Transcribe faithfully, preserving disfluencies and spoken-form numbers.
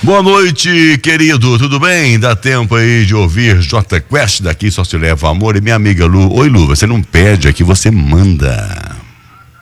Boa noite, querido, tudo bem? Dá tempo aí de ouvir J Quest, daqui só se leva amor. E minha amiga Lu, oi Lu, você não pede, aqui você manda.